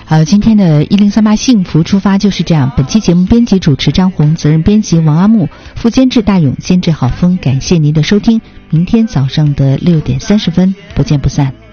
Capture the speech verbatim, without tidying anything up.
好，今天的一零三八幸福出发就是这样。本期节目编辑主持张红，责任编辑王阿木，副监制大勇，监制郝峰。感谢您的收听，明天早上的六点三十分不见不散。